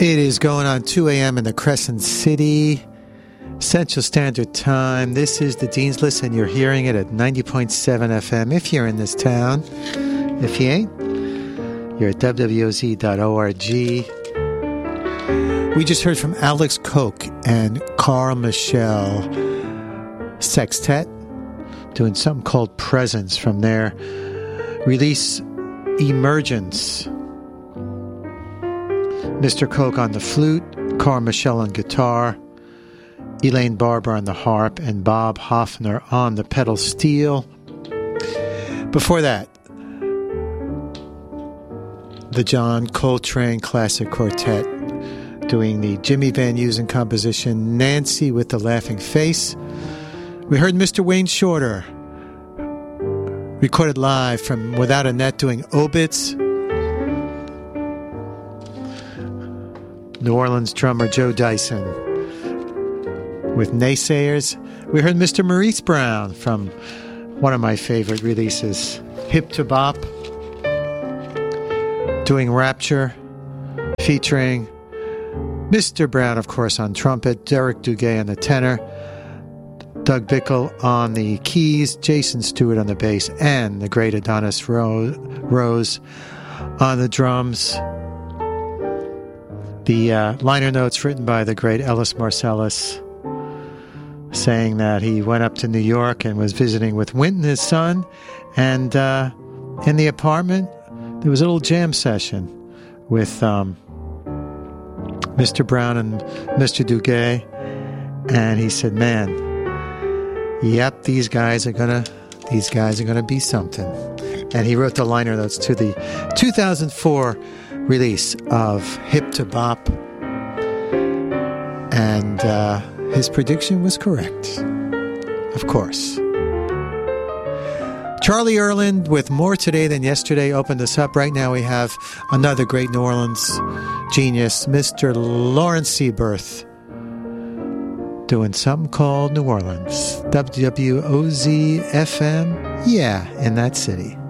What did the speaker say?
It is going on 2 a.m. in the Crescent City, Central Standard Time. This is the Dean's List, and you're hearing it at 90.7 FM if you're in this town. If you ain't, you're at wwoz.org. We just heard from Alex Koch and Carl Michel Sextet doing something called Presence from their release Emergence. Mr. Koch on the flute, Carl Michel on guitar, Elaine Barber on the harp, and Bob Hoffner on the pedal steel. Before that, the John Coltrane Classic Quartet doing the Jimmy Van Heusen composition Nancy with the Laughing Face. We heard Mr. Wayne Shorter recorded live from Without a Net doing Obits. New Orleans drummer Joe Dyson with Naysayers. We heard Mr. Maurice Brown from one of my favorite releases, Hip to Bop, doing Rapture, featuring Mr. Brown, of course, on trumpet, Derek Duguay on the tenor, Doug Bickle on the keys, Jason Stewart on the bass, and the great Adonis Rose on the drums. The liner notes written by the great Ellis Marsalis, saying that he went up to New York and was visiting with Wynton, his son, and in the apartment there was a little jam session with Mr. Brown and Mr. Duguay, and he said, "Man, yep, these guys are gonna be something." And he wrote the liner notes to the 2004 release of Hip to Bop, and his prediction was correct, of course. Charlie Erland with More Today Than Yesterday opened us up. Right now we have another great New Orleans genius, Mr. Lawrence Seaberth, doing something called New Orleans. WWOZ FM, yeah, in that city.